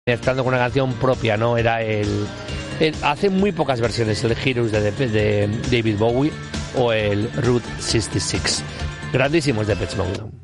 mezclando con una canción propia, ¿no? Era hace muy pocas versiones el Heroes de David Bowie o el Route 66. Grandísimos Depeche Mode.